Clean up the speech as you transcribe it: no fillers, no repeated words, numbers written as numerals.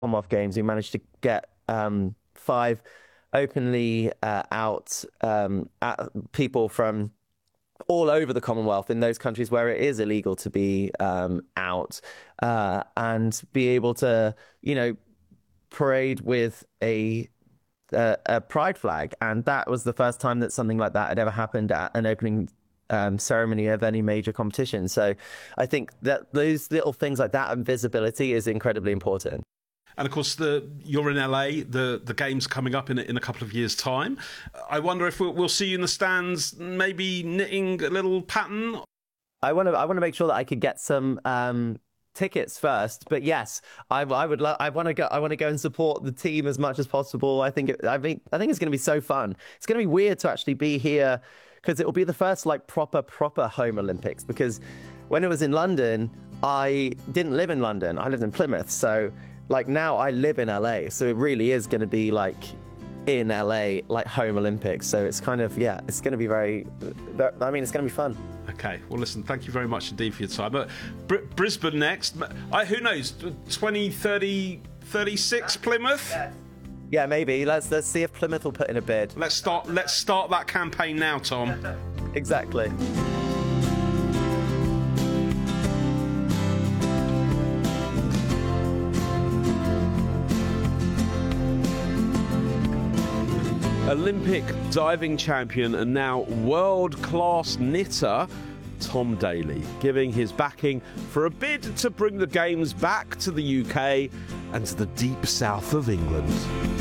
Commonwealth Games, we managed to get five openly out people from all over the Commonwealth in those countries where it is illegal to be out, and be able to, parade with a pride flag. And that was the first time that something like that had ever happened at an opening ceremony of any major competition. So I think that those little things like that and visibility is incredibly important. And of course, you're in LA. The game's coming up in a couple of years' time. I wonder if we'll see you in the stands, maybe knitting a little pattern. I want to make sure that I could get some tickets first. But yes, I want to go. I want to go and support the team as much as possible. I think it's going to be so fun. It's going to be weird to actually be here because it will be the first proper home Olympics. Because when it was in London, I didn't live in London. I lived in Plymouth. So now I live in LA, so it really is going to be in LA, home Olympics. So it's kind of, it's going to be it's going to be fun. Okay, well, listen, thank you very much indeed for your time. Brisbane next. Who knows, 2030, 36 Plymouth? Yeah, maybe. Let's see if Plymouth will put in a bid. Let's start that campaign now, Tom. Exactly. Olympic diving champion and now world-class knitter Tom Daley, giving his backing for a bid to bring the Games back to the UK and to the deep south of England.